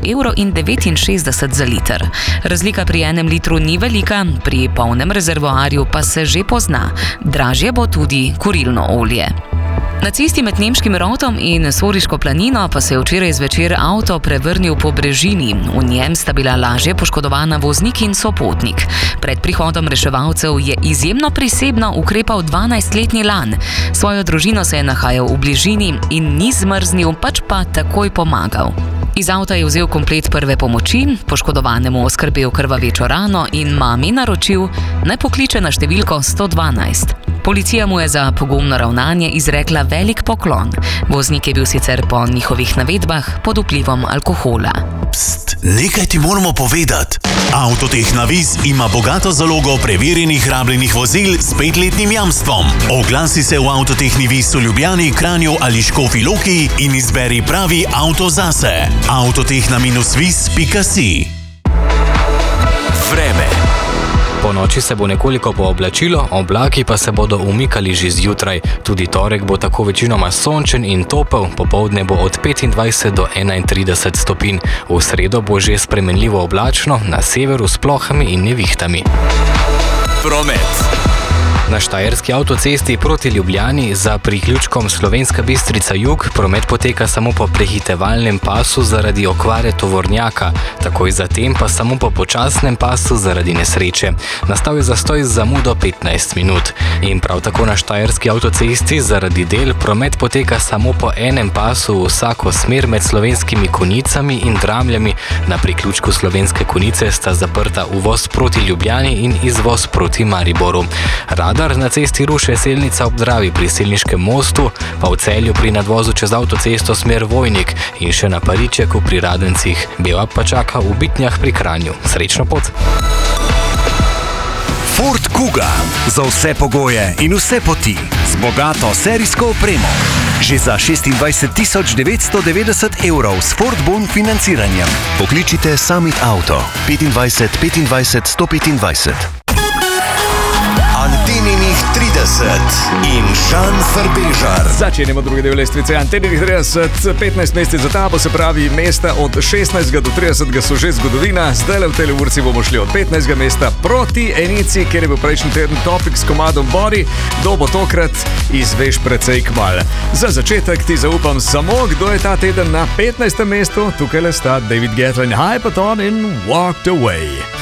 €1,69 za liter. Razlika pri 1 litru ni velika, pri polnem rezervoarju pa se že pozna. Dražje bo tudi kurilno olje. Na cesti med nemškim Rotom in Soriško planino pa se je včeraj zvečer avto prevrnil po brežini. V njem sta bila lažje poškodovana voznik in sopotnik. Pred prihodom reševalcev je izjemno prisebno ukrepal 12-letni Lan. Svojo družino se je nahajal v bližini in ni zmrznil, pač pa takoj pomagal. Iz avta je vzel komplet prve pomoči, poškodovanemu oskrbel krvavečo rano in mami naročil, naj pokliče na številko 112. Policija mu je za pogumno ravnanje izrekla velik poklon. Voznik je bil sicer po njihovih navedbah pod vplivom alkohola. Pst, nekaj ti moramo povedati. Avtotehna Vis ima bogato zalogo preverjenih rabljenih vozil s 5-letnim jamstvom. Oglasi se v Avtotehni Vis v Ljubljani, Kranju ali Škofji Loki in izberi pravi avto zase. Avtotehna-vis.si. Vreme. Po noči se bo nekoliko pooblačilo, oblaki pa se bodo umikali že zjutraj. Tudi torek bo tako večinoma sončen in topel, popoldne bo od 25 do 31 stopinj. V sredo bo že spremenljivo oblačno, na severu s plohami in nevihtami. Promet. Na štajerski avtocesti proti Ljubljani za priključkom Slovenska Bistrica jug promet poteka samo po prehitevalnem pasu zaradi okvare tovornjaka, takoj zatem pa samo po počasnem pasu zaradi nesreče. Nastal je zastoj z zamudo 15 minut. In prav tako na štajerski avtocesti zaradi del promet poteka samo po enem pasu v vsako smer med Slovenskimi Konjicami in Dramljami. Na priključku Slovenske Konjice sta zaprta uvoz proti Ljubljani in izvoz proti Mariboru. Radar na cesti Ruše-Selnica ob Dravi pri Selniškem mostu, pa v Celju pri nadvozu čez avtocesto smer Vojnik in še na Paričeku pri Radencih. Bela pa čaka v Bitnjah pri Kranju. Srečno pot! Ford Kuga. Za vse pogoje in vse poti. Z bogato serijsko opremo. Že za 26.990 € s Ford Bon financiranjem. Pokličite Summit Auto 25 25 125. Anteninih 30 in Žan Farbežar. Začenjamo drugi del lestvice Anteninih 30, 15 mesecev za tabo, se pravi mesta od 16. do 30. so že zgodovina. Zdaj v tej urci bomo šli od 15. mesta proti enici, kjer je bil prejšnji teden topik s komadom Body. Kdo bo tokrat, izveš precej kmalu. Za začetek ti zaupam samo, kdo je ta teden na 15. mestu. Tukaj le sta David Guetta in Hyphaton in Walked Away.